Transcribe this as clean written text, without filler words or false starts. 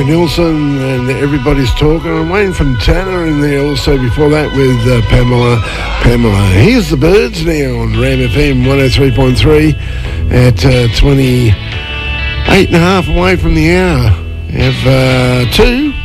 Nilsson and Everybody's Talking, and Wayne Fontana in there also before that with Pamela. Here's the Birds now on Ram FM 103.3 at 28 and a half away from the hour. Have two